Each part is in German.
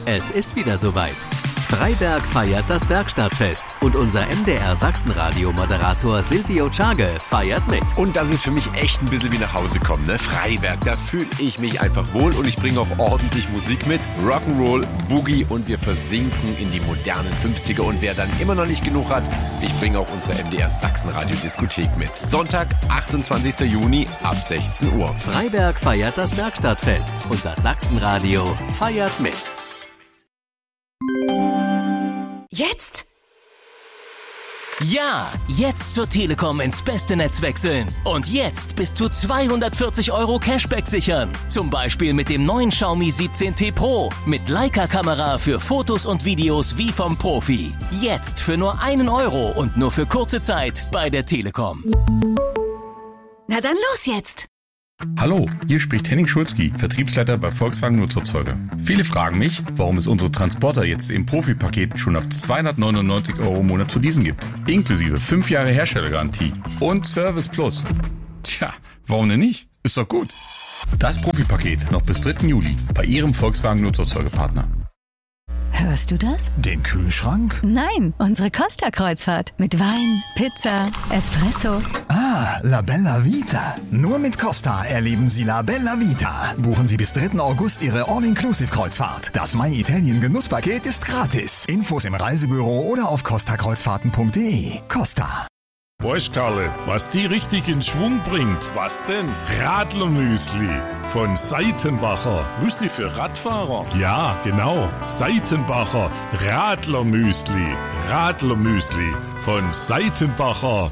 Es ist wieder soweit. Freiberg feiert das Bergstadtfest und unser MDR Sachsenradio-Moderator Silvio Czage feiert mit. Und das ist für mich echt ein bisschen wie nach Hause kommen, ne? Freiberg, da fühle ich mich einfach wohl und ich bringe auch ordentlich Musik mit. Rock'n'Roll, Boogie und wir versinken in die modernen 50er. Und wer dann immer noch nicht genug hat, ich bringe auch unsere MDR Sachsenradio-Diskothek mit. Sonntag, 28. Juni ab 16 Uhr. Freiberg feiert das Bergstadtfest und das Sachsenradio feiert mit. Jetzt? Ja, jetzt zur Telekom ins beste Netz wechseln. Und jetzt bis zu 240 € Cashback sichern. Zum Beispiel mit dem neuen Xiaomi 17T Pro. Mit Leica-Kamera für Fotos und Videos wie vom Profi. Jetzt für nur 1 € und nur für kurze Zeit bei der Telekom. Na dann los jetzt! Hallo, hier spricht Henning Schulzki, Vertriebsleiter bei Volkswagen Nutzerzeuger. Viele fragen mich, warum es unsere Transporter jetzt im Profi-Paket schon ab 299 € im Monat zu leasen gibt. Inklusive 5 Jahre Herstellergarantie und Service Plus. Tja, warum denn nicht? Ist doch gut. Das Profi-Paket noch bis 3. Juli bei Ihrem Volkswagen Nutzerzeugerpartner. Hörst du das? Den Kühlschrank? Nein, unsere Costa-Kreuzfahrt. Mit Wein, Pizza, Espresso. Ah, La Bella Vita. Nur mit Costa erleben Sie La Bella Vita. Buchen Sie bis 3. August Ihre All-Inclusive-Kreuzfahrt. Das My Italien Genusspaket ist gratis. Infos im Reisebüro oder auf costakreuzfahrten.de. Costa. Weißt Karle, was die richtig in Schwung bringt? Was denn? Radlermüsli von Seitenbacher. Müsli für Radfahrer? Ja, genau. Seitenbacher Radlermüsli. Radlermüsli von Seitenbacher.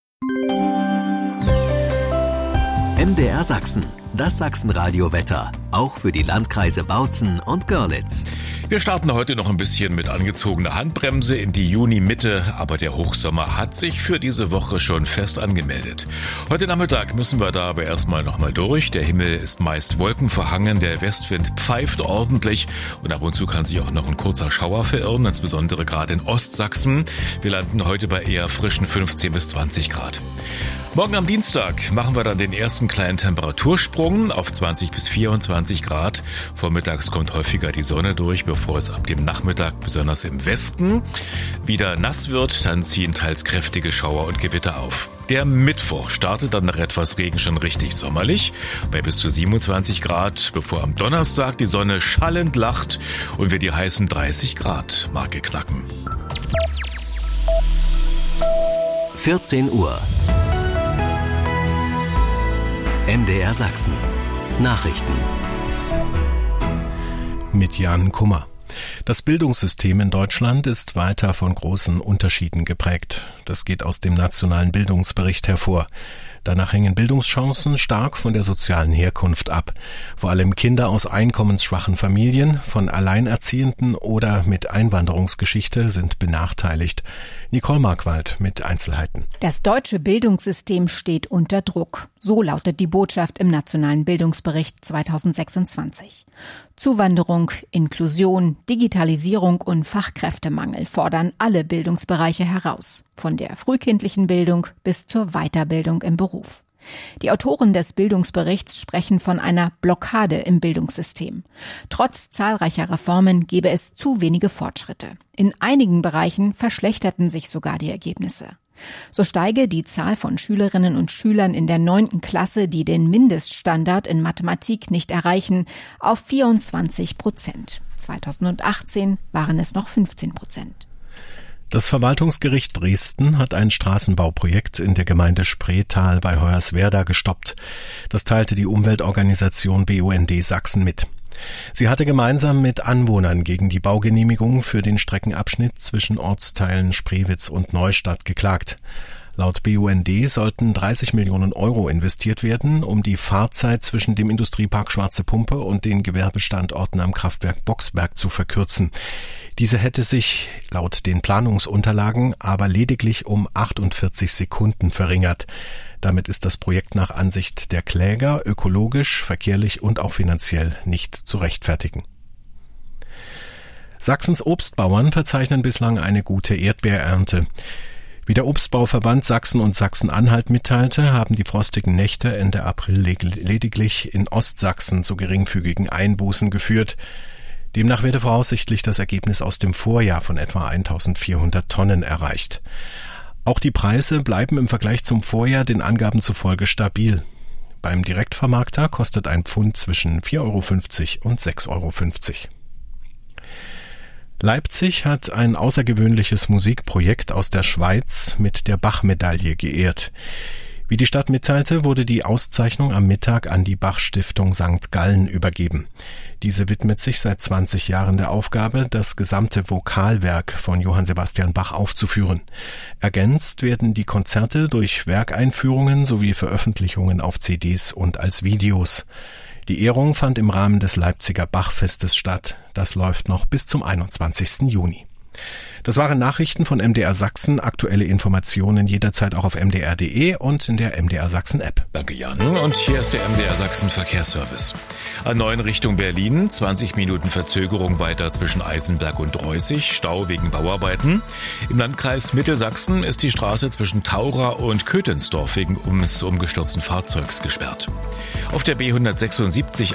MDR Sachsen, das Sachsenradio-Wetter, auch für die Landkreise Bautzen und Görlitz. Wir starten heute noch ein bisschen mit angezogener Handbremse in die Junimitte, aber der Hochsommer hat sich für diese Woche schon fest angemeldet. Heute Nachmittag müssen wir da aber erstmal nochmal durch. Der Himmel ist meist wolkenverhangen, der Westwind pfeift ordentlich und ab und zu kann sich auch noch ein kurzer Schauer verirren, insbesondere gerade in Ostsachsen. Wir landen heute bei eher frischen 15 bis 20 Grad. Morgen am Dienstag machen wir dann den ersten kleinen Temperatursprung auf 20 bis 24 Grad. Vormittags kommt häufiger die Sonne durch, bevor es ab dem Nachmittag, besonders im Westen, wieder nass wird. Dann ziehen teils kräftige Schauer und Gewitter auf. Der Mittwoch startet dann nach etwas Regen schon richtig sommerlich, bei bis zu 27 Grad, bevor am Donnerstag die Sonne schallend lacht und wir die heißen 30 Grad Marke knacken. 14 Uhr. MDR Sachsen. Nachrichten. Mit Jan Kummer. Das Bildungssystem in Deutschland ist weiter von großen Unterschieden geprägt. Das geht aus dem Nationalen Bildungsbericht hervor. Danach hängen Bildungschancen stark von der sozialen Herkunft ab. Vor allem Kinder aus einkommensschwachen Familien, von Alleinerziehenden oder mit Einwanderungsgeschichte sind benachteiligt. Nicole Markwald mit Einzelheiten. Das deutsche Bildungssystem steht unter Druck. So lautet die Botschaft im Nationalen Bildungsbericht 2026. Zuwanderung, Inklusion, Digitalisierung und Fachkräftemangel fordern alle Bildungsbereiche heraus. Von der frühkindlichen Bildung bis zur Weiterbildung im Beruf. Die Autoren des Bildungsberichts sprechen von einer Blockade im Bildungssystem. Trotz zahlreicher Reformen gebe es zu wenige Fortschritte. In einigen Bereichen verschlechterten sich sogar die Ergebnisse. So steige die Zahl von Schülerinnen und Schülern in der 9. Klasse, die den Mindeststandard in Mathematik nicht erreichen, auf 24%. 2018 waren es noch 15%. Das Verwaltungsgericht Dresden hat ein Straßenbauprojekt in der Gemeinde Spreetal bei Hoyerswerda gestoppt. Das teilte die Umweltorganisation BUND Sachsen mit. Sie hatte gemeinsam mit Anwohnern gegen die Baugenehmigung für den Streckenabschnitt zwischen Ortsteilen Spreewitz und Neustadt geklagt. Laut BUND sollten 30 Millionen € investiert werden, um die Fahrzeit zwischen dem Industriepark Schwarze Pumpe und den Gewerbestandorten am Kraftwerk Boxberg zu verkürzen. Diese hätte sich laut den Planungsunterlagen aber lediglich um 48 Sekunden verringert. Damit ist das Projekt nach Ansicht der Kläger ökologisch, verkehrlich und auch finanziell nicht zu rechtfertigen. Sachsens Obstbauern verzeichnen bislang eine gute Erdbeerernte. Wie der Obstbauverband Sachsen und Sachsen-Anhalt mitteilte, haben die frostigen Nächte Ende April lediglich in Ostsachsen zu geringfügigen Einbußen geführt. Demnach werde voraussichtlich das Ergebnis aus dem Vorjahr von etwa 1400 Tonnen erreicht. Auch die Preise bleiben im Vergleich zum Vorjahr den Angaben zufolge stabil. Beim Direktvermarkter kostet ein Pfund zwischen 4,50 € und 6,50 €. Leipzig hat ein außergewöhnliches Musikprojekt aus der Schweiz mit der Bach-Medaille geehrt. Wie die Stadt mitteilte, wurde die Auszeichnung am Mittag an die Bach-Stiftung St. Gallen übergeben. Diese widmet sich seit 20 Jahren der Aufgabe, das gesamte Vokalwerk von Johann Sebastian Bach aufzuführen. Ergänzt werden die Konzerte durch Werkeinführungen sowie Veröffentlichungen auf CDs und als Videos. Die Ehrung fand im Rahmen des Leipziger Bachfestes statt. Das läuft noch bis zum 21. Juni. Das waren Nachrichten von MDR Sachsen. Aktuelle Informationen jederzeit auch auf mdr.de und in der MDR Sachsen App. Danke, Jan. Und hier ist der MDR Sachsen Verkehrsservice. A9 Richtung Berlin, 20 Minuten Verzögerung weiter zwischen Eisenberg und Reußig, Stau wegen Bauarbeiten. Im Landkreis Mittelsachsen ist die Straße zwischen Taura und Köthensdorf wegen umgestürzten Fahrzeugs gesperrt. Auf der B176